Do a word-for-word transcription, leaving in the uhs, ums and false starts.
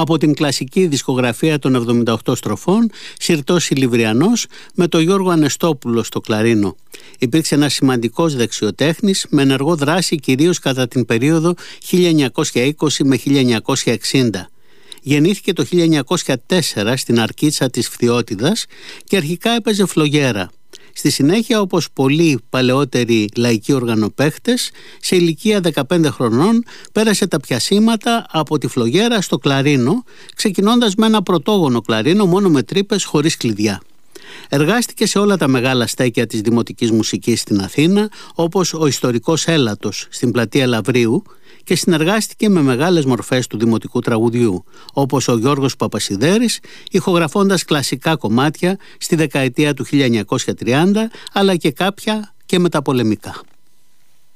από την κλασική δισκογραφία των εβδομήντα οκτώ στροφών, Συρτός Σιλιβριανός, με τον Γιώργο Ανεστόπουλο στο κλαρίνο. Υπήρξε ένας σημαντικός δεξιοτέχνης με ενεργό δράση κυρίως κατά την περίοδο χίλια εννιακόσια είκοσι με χίλια εννιακόσια εξήντα. Γεννήθηκε το χίλια εννιακόσια τέσσερα στην Αρκίτσα της Φθιώτιδας και αρχικά έπαιζε φλογέρα. Στη συνέχεια, όπως πολλοί παλαιότεροι λαϊκοί οργανοπαίχτες, σε ηλικία δεκαπέντε χρονών πέρασε τα πιασίματα από τη φλογέρα στο κλαρίνο, ξεκινώντας με ένα πρωτόγονο κλαρίνο μόνο με τρύπες χωρίς κλειδιά. Εργάστηκε σε όλα τα μεγάλα στέκια της δημοτικής μουσικής στην Αθήνα, όπως ο ιστορικός Έλατος στην πλατεία Λαβρίου, και συνεργάστηκε με μεγάλες μορφές του δημοτικού τραγουδιού, όπως ο Γιώργος Παπασιδέρης, ηχογραφώντας κλασικά κομμάτια στη δεκαετία του χίλια εννιακόσια τριάντα, αλλά και κάποια και μεταπολεμικά.